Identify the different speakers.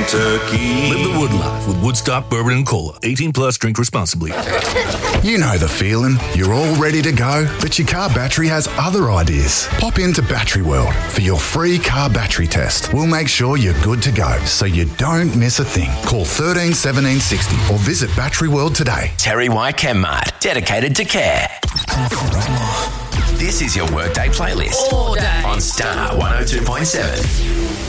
Speaker 1: turkey.
Speaker 2: Live the Wood life with Woodstock Bourbon and Cola. 18 plus, drink responsibly.
Speaker 3: You know the feeling. You're all ready to go, but your car battery has other ideas. Pop into Battery World for your free car battery test. We'll make sure you're good to go, so you don't miss a thing. Call 13 17 60 or visit Battery World today.
Speaker 4: Terry White Chemmart, dedicated to care. This is your Workday playlist
Speaker 5: All day.
Speaker 4: on Star 102.7.